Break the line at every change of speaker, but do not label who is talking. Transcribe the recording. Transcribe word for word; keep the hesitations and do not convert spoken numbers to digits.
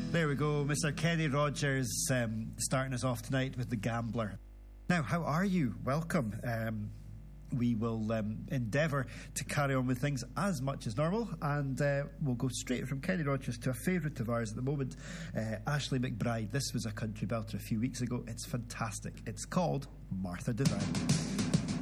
There we go, Mister Kenny Rogers um, starting us off tonight with The Gambler. Now, how are you? Welcome. Um, we will um, endeavour to carry on with things as much as normal, and uh, we'll go straight from Kenny Rogers to a favourite of ours at the moment, uh, Ashley McBryde. This was a country belter a few weeks ago. It's fantastic. It's called Martha Divine.